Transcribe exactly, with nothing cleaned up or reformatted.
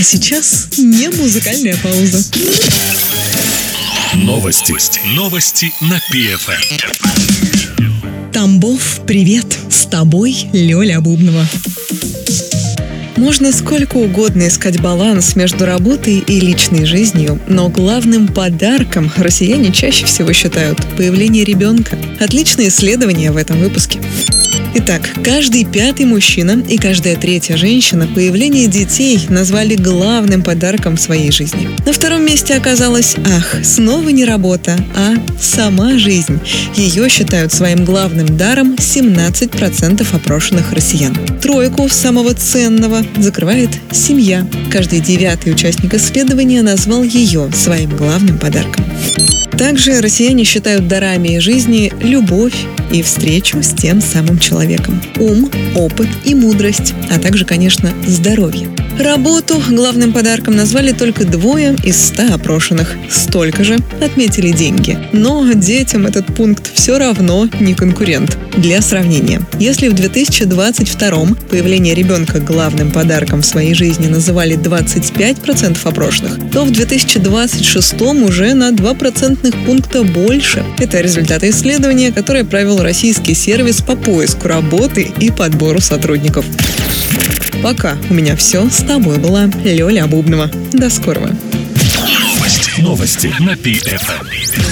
сейчас не музыкальная пауза. Новости. Новости на пи эф эм. Тамбов, привет! С тобой Лёля Бубнова. Можно сколько угодно искать баланс между работой и личной жизнью, но главным подарком россияне чаще всего считают появление ребенка. Отличное исследование в этом выпуске. Итак, каждый пятый мужчина и каждая третья женщина появление детей назвали главным подарком в своей жизни. На втором месте оказалось, ах, снова не работа, а сама жизнь. Ее считают своим главным даром семнадцать процентов опрошенных россиян. Тройку самого ценного закрывает семья. Каждый девятый участник исследования назвал ее своим главным подарком. Также россияне считают дарами жизни любовь и встречу с тем самым человеком. Ум, опыт и мудрость, а также, конечно, здоровье. Работу главным подарком назвали только двое из ста опрошенных. Столько же отметили деньги. Но детям этот пункт все равно не конкурент. Для сравнения, если в две тысячи двадцать втором появление ребенка главным подарком в своей жизни называли двадцать пять процентов опрошенных, то в две тысячи двадцать шестом уже на два процентных пункта больше. Это результаты исследования, которое провел российский сервис по поиску работы и подбору сотрудников. Пока у меня все. С тобой была Лёля Бубнова. До скорого. Новости. Новости на пи эф эм.